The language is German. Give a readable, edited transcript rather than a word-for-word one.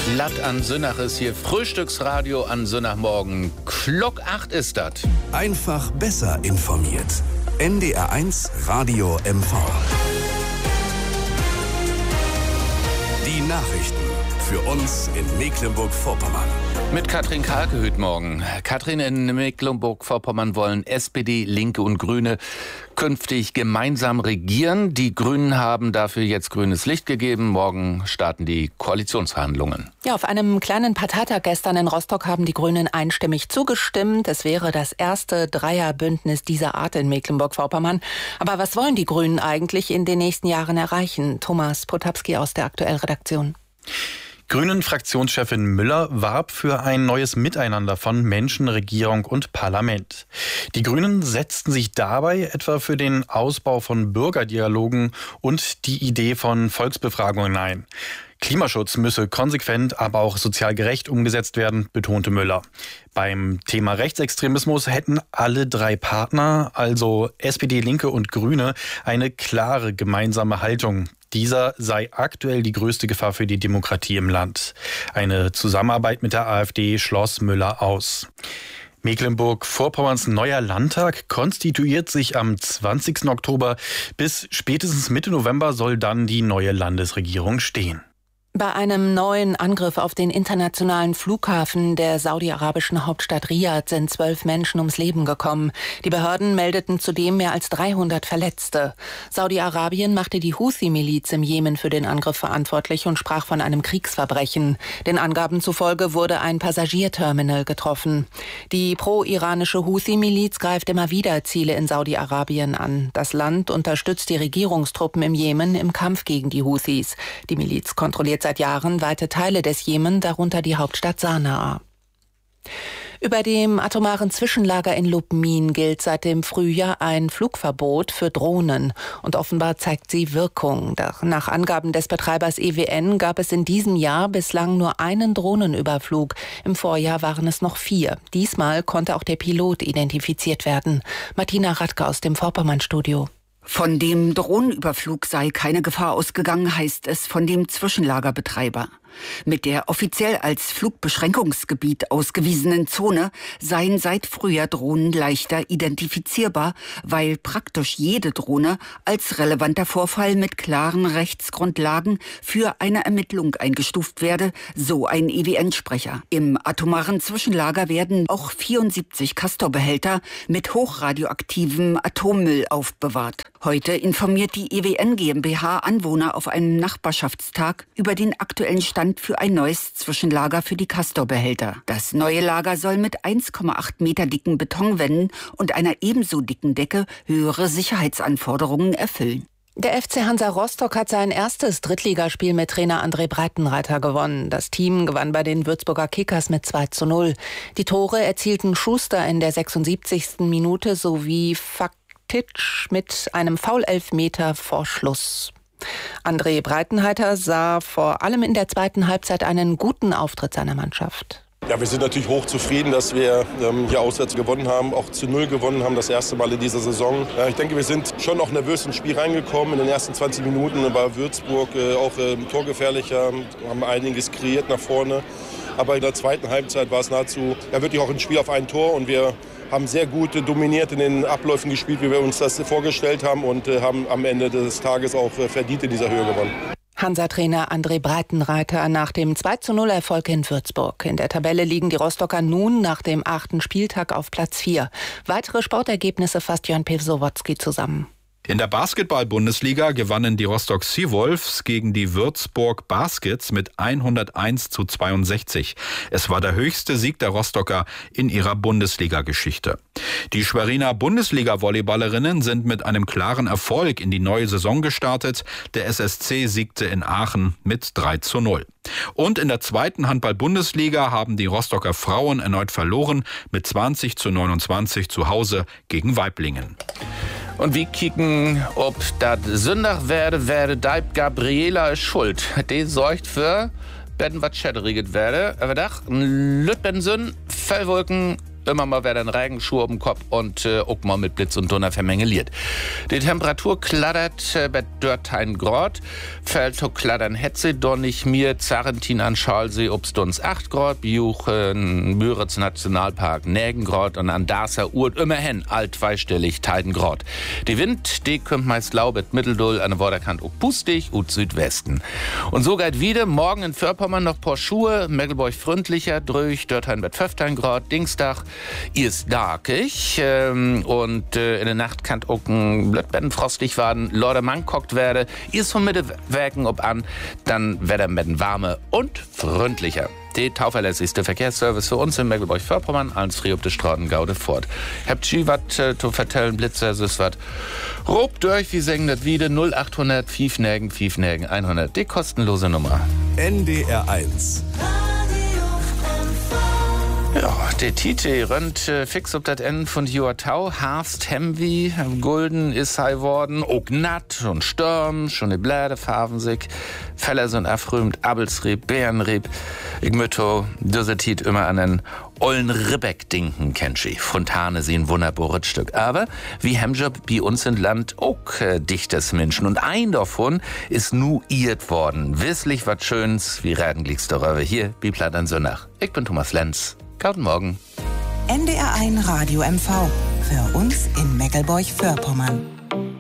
Latt an Sünnach ist hier Frühstücksradio an Sünnachmorgen. Klock 8 ist das. Einfach besser informiert. NDR1 Radio MV. Die Nachrichten für uns in Mecklenburg-Vorpommern. Mit Katrin Karlke heute Morgen. Katrin, in Mecklenburg-Vorpommern wollen SPD, Linke und Grüne künftig gemeinsam regieren. Die Grünen haben dafür jetzt grünes Licht gegeben. Morgen starten die Koalitionsverhandlungen. Ja, auf einem kleinen Parteitag gestern in Rostock haben die Grünen einstimmig zugestimmt. Es wäre das erste Dreierbündnis dieser Art in Mecklenburg-Vorpommern. Aber was wollen die Grünen eigentlich in den nächsten Jahren erreichen? Thomas Potapski aus der Aktuell-Redaktion. Grünen-Fraktionschefin Müller warb für ein neues Miteinander von Menschen, Regierung und Parlament. Die Grünen setzten sich dabei etwa für den Ausbau von Bürgerdialogen und die Idee von Volksbefragungen ein. Klimaschutz müsse konsequent, aber auch sozial gerecht umgesetzt werden, betonte Müller. Beim Thema Rechtsextremismus hätten alle drei Partner, also SPD, Linke und Grüne, eine klare gemeinsame Haltung. Dieser sei aktuell die größte Gefahr für die Demokratie im Land. Eine Zusammenarbeit mit der AfD schloss Müller aus. Mecklenburg-Vorpommerns neuer Landtag konstituiert sich am 20. Oktober. Bis spätestens Mitte November soll dann die neue Landesregierung stehen. Bei einem neuen Angriff auf den internationalen Flughafen der saudi-arabischen Hauptstadt Riad sind 12 Menschen ums Leben gekommen. Die Behörden meldeten zudem mehr als 300 Verletzte. Saudi-Arabien machte die Houthi-Miliz im Jemen für den Angriff verantwortlich und sprach von einem Kriegsverbrechen. Den Angaben zufolge wurde ein Passagierterminal getroffen. Die pro-iranische Houthi-Miliz greift immer wieder Ziele in Saudi-Arabien an. Das Land unterstützt die Regierungstruppen im Jemen im Kampf gegen die Houthis. Die Miliz kontrolliert seit Jahren weite Teile des Jemen, darunter die Hauptstadt Sanaa. Über dem atomaren Zwischenlager in Lubmin gilt seit dem Frühjahr ein Flugverbot für Drohnen. Und offenbar zeigt sie Wirkung. Nach Angaben des Betreibers EWN gab es in diesem Jahr bislang nur einen Drohnenüberflug. Im Vorjahr waren es noch 4. Diesmal konnte auch der Pilot identifiziert werden. Martina Radke aus dem Vorpommern-Studio. Von dem Drohnenüberflug sei keine Gefahr ausgegangen, heißt es von dem Zwischenlagerbetreiber. Mit der offiziell als Flugbeschränkungsgebiet ausgewiesenen Zone seien seit Frühjahr Drohnen leichter identifizierbar, weil praktisch jede Drohne als relevanter Vorfall mit klaren Rechtsgrundlagen für eine Ermittlung eingestuft werde, so ein EWN-Sprecher. Im atomaren Zwischenlager werden auch 74 Castor-Behälter mit hochradioaktivem Atommüll aufbewahrt. Heute informiert die EWN GmbH Anwohner auf einem Nachbarschaftstag über den aktuellen Stand für ein neues Zwischenlager für die Castor-Behälter. Das neue Lager soll mit 1,8 Meter dicken Betonwänden und einer ebenso dicken Decke höhere Sicherheitsanforderungen erfüllen. Der FC Hansa Rostock hat sein erstes Drittligaspiel mit Trainer André Breitenreiter gewonnen. Das Team gewann bei den Würzburger Kickers mit 2:0. Die Tore erzielten Schuster in der 76. Minute sowie Faktic mit einem Foul-Elfmeter vor Schluss. André Breitenreiter sah vor allem in der zweiten Halbzeit einen guten Auftritt seiner Mannschaft. Ja, wir sind natürlich hochzufrieden, dass wir hier auswärts gewonnen haben, auch zu 0 gewonnen haben, das erste Mal in dieser Saison. Ja, ich denke, wir sind schon noch nervös ins Spiel reingekommen. In den ersten 20 Minuten war Würzburg auch torgefährlicher, haben einiges kreiert nach vorne. Aber in der zweiten Halbzeit war es nahezu wirklich auch ein Spiel auf ein Tor und wir haben sehr gut dominiert in den Abläufen gespielt, wie wir uns das vorgestellt haben und haben am Ende des Tages auch verdient in dieser Höhe gewonnen. Hansa-Trainer André Breitenreiter nach dem 2:0-Erfolg in Würzburg. In der Tabelle liegen die Rostocker nun nach dem 8. Spieltag auf Platz 4. Weitere Sportergebnisse fasst Jörn Pewsowotzki zusammen. In der Basketball-Bundesliga gewannen die Rostock Seawolves gegen die Würzburg Baskets mit 101:62. Es war der höchste Sieg der Rostocker in ihrer Bundesliga-Geschichte. Die Schweriner Bundesliga-Volleyballerinnen sind mit einem klaren Erfolg in die neue Saison gestartet. Der SSC siegte in Aachen mit 3:0. Und in der zweiten Handball-Bundesliga haben die Rostocker Frauen erneut verloren mit 20:29 zu Hause gegen Waiblingen. Und wir kicken, ob das Sündach werde deib Gabriela Schuld. Die sorgt für, werden was schäderiget werde. Aber Dach, Lütbensün, Fellwolken Immer mal wieder ein Regenschuh um den Kopf und auch mal mit Blitz und Donner vermengeliert. Die Temperatur kladdert bei Dörthein Grad, fällt so kladdern Hetze, Donnig mir, Zarentin an Schalsee, obstuns 8 Grad, Biuchen, Müritz Nationalpark 9 Grad und an Darser Urt immerhin alt zweistellig 10 Grad. Die Wind, die kommt meist laubet Mitteldull an der Vorderkant auch pustig und Südwesten. Und so geht wieder, morgen in Vorpommern noch paar Schuhe, Meggelburg freundlicher, durch, Dörthein mit 15 Grad, Dienstag ist darkig und in der Nacht kann auch ein Blödbetten frostig werden, Lordemann kocht werde, ist von Mittelwerken ob an, dann werde mit warme und freundlicher. Die tauverlässigste Verkehrsservice für uns in Mecklenburg-Vorpommern, als frei ob die Straßen Gaude fort. Habt ihr was zu vertellen, Blitzer, süß was? Rob durch, wie sagen das wieder, 0800 5 100, die kostenlose Nummer. NDR 1. Ja, der Tite rennt fix ob das Ende von Joatau, Harst, Hemwi, Gulden ist hei worden, auch Natt und Sturm, schon die Bläde farben sich, Feller sind erfrümt, Abelsrieb, Bärenrieb, ich möchte diese Tit immer an den ollen Ribbeck denken, kennschi. Fontane sind ein wunderbares Stück. Aber wie Hemjob bei uns im Land auch dichtes Menschen. Und ein davon ist nu iert worden. Wisslich wat Schönes, wie reden glickst darüber hier, wie Plattern so nach. Ich bin Thomas Lenz. Guten Morgen. NDR 1 Radio MV. Für uns in Meckelburg-Vorpommern.